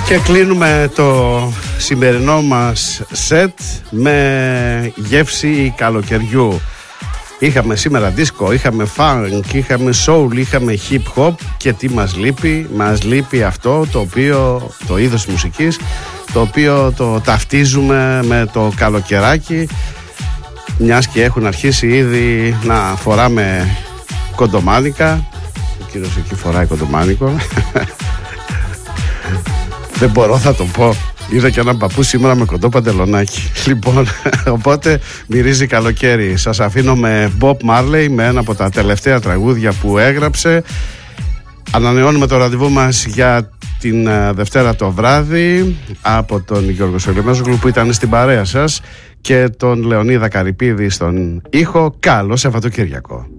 Και κλείνουμε το σημερινό μας σετ με γεύση καλοκαιριού. Είχαμε σήμερα disco, είχαμε funk, είχαμε soul, είχαμε hip hop. Και τι μας λείπει? Μας λείπει αυτό το οποίο, το είδος μουσικής, το οποίο το ταυτίζουμε με το καλοκαιράκι, μιας και έχουν αρχίσει ήδη να φοράμε κοντομάνικα. Ο κύριος εκεί φοράει κοντομάνικο. Δεν μπορώ, θα το πω. Είδα και έναν παππού σήμερα με κοντό παντελονάκι. Λοιπόν, οπότε μυρίζει καλοκαίρι. Σας αφήνω με Bob Marley, με ένα από τα τελευταία τραγούδια που έγραψε. Ανανεώνουμε το ραντεβού μας για την Δευτέρα το βράδυ από τον Γιώργο Σολεμέζογλου που ήταν στην παρέα σας και τον Λεωνίδα Καρυπίδη στον ήχο. Καλό Σαββατοκύριακο.